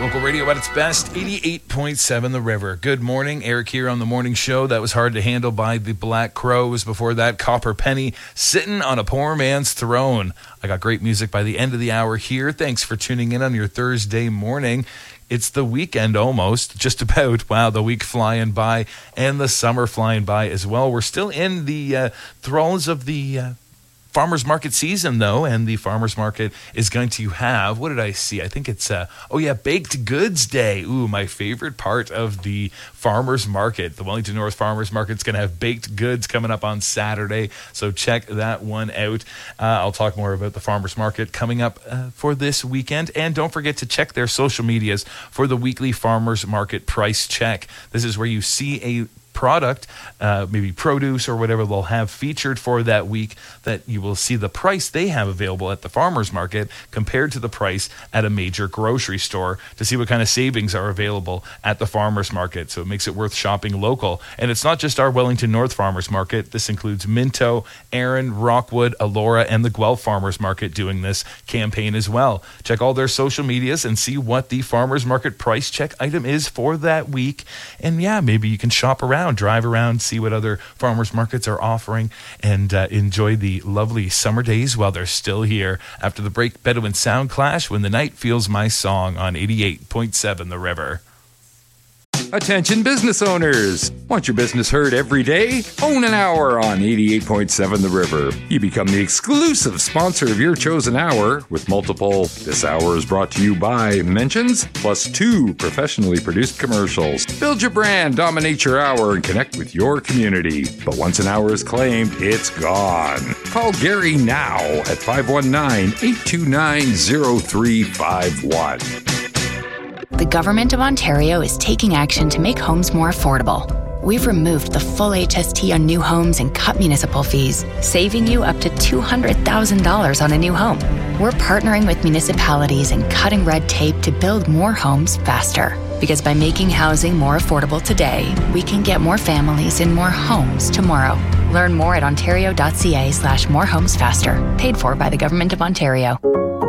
Local radio at its best, 88.7 The River. Good morning, Eric here on The Morning Show. That was Hard to Handle by the Black Crowes. Before that, Copper Penny, Sitting on a Poor Man's Throne. I got great music by the end of the hour here. Thanks for tuning in on your Thursday morning. It's the weekend almost, just about. Wow, the week flying by and the summer flying by as well. We're still in the thralls of the farmers market season, though, and the farmers market is going to have, what did I see? I think it's, Baked Goods Day. Ooh, my favorite part of the farmers market. The Wellington North Farmers Market's going to have baked goods coming up on Saturday, so check that one out. I'll talk more about the farmers market coming up for this weekend, and don't forget to check their social medias for the weekly farmers market price check. This is where you see a product, maybe produce or whatever they'll have featured for that week, that you will see the price they have available at the farmers market compared to the price at a major grocery store to see what kind of savings are available at the farmers market. So it makes it worth shopping local. And it's not just our Wellington North Farmers Market. This includes Minto, Erin, Rockwood, Elora, and the Guelph Farmers Market doing this campaign as well. Check all their social medias and see what the farmers market price check item is for that week. And yeah, maybe you can shop around, drive around, see what other farmers markets are offering, and enjoy the lovely summer days while they're still here. After the break, Bedouin Sound Clash, When the Night Feels My Song on 88.7 The River. Attention business owners! Want your business heard every day? Own an hour on 88.7 The River. You become the exclusive sponsor of your chosen hour with multiple "This hour is brought to you by" mentions, plus 2 professionally produced commercials. Build your brand, dominate your hour, and connect with your community. But once an hour is claimed, it's gone. Call Gary now at 519-829-0351. The Government of Ontario is taking action to make homes more affordable. We've removed the full HST on new homes and cut municipal fees, saving you up to $200,000 on a new home. We're partnering with municipalities and cutting red tape to build more homes faster. Because by making housing more affordable today, we can get more families in more homes tomorrow. Learn more at ontario.ca/morehomesfaster. Paid for by the Government of Ontario.